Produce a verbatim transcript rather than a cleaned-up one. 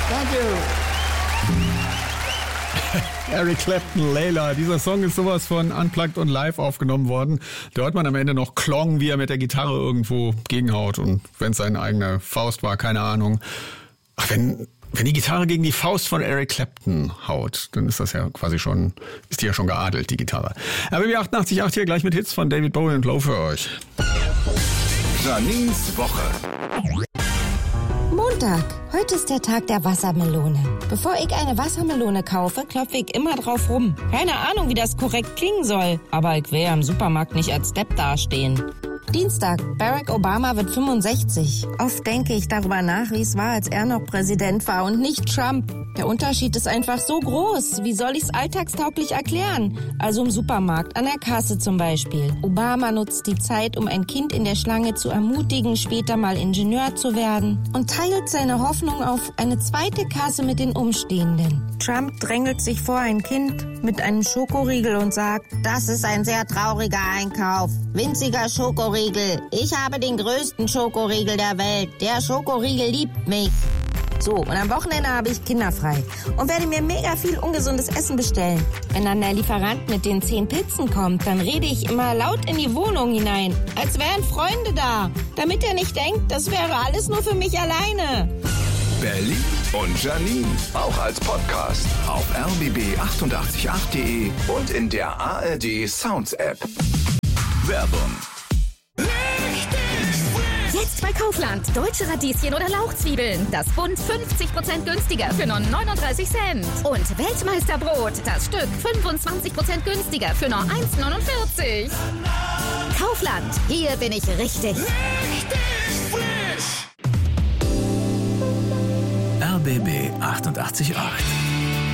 Danke. Eric Clapton, Layla. Dieser Song ist sowas von unplugged und live aufgenommen worden. Da hört man am Ende noch Klong, wie er mit der Gitarre irgendwo gegenhaut. Und wenn es seine eigene Faust war, keine Ahnung. Ach, wenn, wenn die Gitarre gegen die Faust von Eric Clapton haut, dann ist das ja quasi schon, ist die ja schon geadelt, die Gitarre. R B B achtundachtzig Komma acht hier gleich mit Hits von David Bowie und Low für euch. Janines Woche. Montag. Heute ist der Tag der Wassermelone. Bevor ich eine Wassermelone kaufe, klopfe ich immer drauf rum. Keine Ahnung, wie das korrekt klingen soll. Aber ich will ja im Supermarkt nicht als Depp dastehen. Dienstag. Barack Obama wird fünfundsechzig. Oft denke ich darüber nach, wie es war, als er noch Präsident war und nicht Trump. Der Unterschied ist einfach so groß. Wie soll ich es alltagstauglich erklären? Also im Supermarkt, an der Kasse zum Beispiel. Obama nutzt die Zeit, um ein Kind in der Schlange zu ermutigen, später mal Ingenieur zu werden. Und teilt seine Hoffnung auf eine zweite Kasse mit den Umstehenden. Trump drängelt sich vor ein Kind mit einem Schokoriegel und sagt, das ist ein sehr trauriger Einkauf. Winziger Schokoriegel. Ich habe den größten Schokoriegel der Welt. Der Schokoriegel liebt mich. So, und am Wochenende habe ich kinderfrei und werde mir mega viel ungesundes Essen bestellen. Wenn dann der Lieferant mit den zehn Pizzen kommt, dann rede ich immer laut in die Wohnung hinein, als wären Freunde da, damit er nicht denkt, das wäre alles nur für mich alleine. Berlin und Janine, auch als Podcast auf r b b achtundachtzig Komma acht punkt de und in der A R D Sounds App. Werbung. Jetzt bei Kaufland. Deutsche Radieschen oder Lauchzwiebeln. Das Bund fünfzig Prozent günstiger für nur neununddreißig Cent. Und Weltmeisterbrot. Das Stück fünfundzwanzig Prozent günstiger für nur eins neunundvierzig. Kaufland. Hier bin ich richtig. Richtig frisch. R B B achtundachtzig Komma acht.